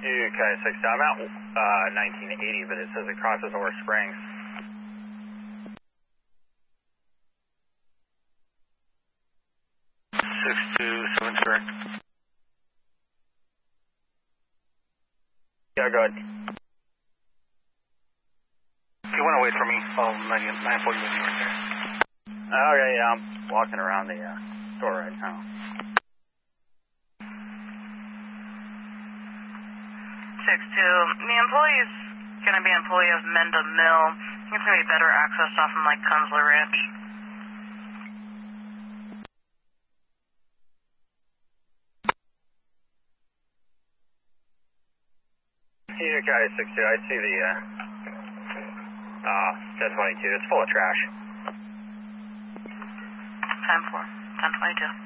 Okay, 6, I'm out 1980, but it says it crosses Ore Springs. Correct. Yeah, go ahead. You want to wait for me? Oh, 940 right there. Okay, yeah, I'm walking around the store right now. 6-2. The employee's going to be an employee of Menda Mill. I think it's going to be better access off from like Kunzler Ranch. Okay, 6-2, I see the 1022. It's full of trash. 10-4, 10-22.